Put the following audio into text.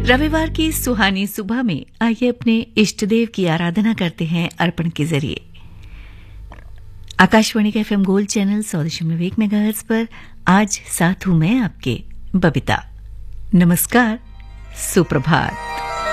रविवार की सुहानी सुबह में आइए अपने इष्ट देव की आराधना करते हैं अर्पण के जरिए। आकाशवाणी के FM गोल्ड चैनल 100.1 मेगाहर्ट्ज पर आज साथ हूं मैं आपके बबीता। नमस्कार, सुप्रभात।